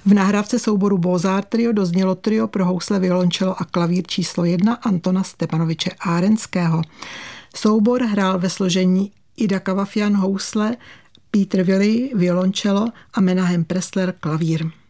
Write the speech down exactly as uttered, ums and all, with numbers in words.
V nahrávce souboru Bozart Trio doznělo trio pro housle, violončelo a klavír číslo jedna Antona Stepanoviče Árenského. Soubor hrál ve složení Ida Kavafian housle, Peter Willey violončelo a Menahem Pressler klavír.